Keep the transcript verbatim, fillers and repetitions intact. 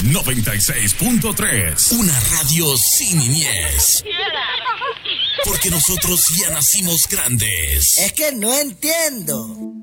noventa y seis punto tres. Una radio sin niñez. Porque nosotros ya nacimos grandes. Es que no entiendo.